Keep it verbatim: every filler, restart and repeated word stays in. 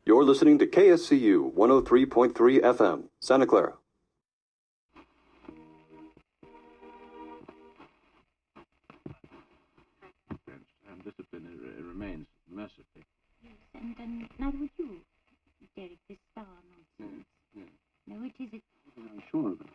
You're listening to K S C U one oh three point three F M, Santa Clara. And discipline uh, remains massively. Yes, and, and neither would you, Derek, this star nonsense. Yeah, yeah. No, it is it. I'm sure of it.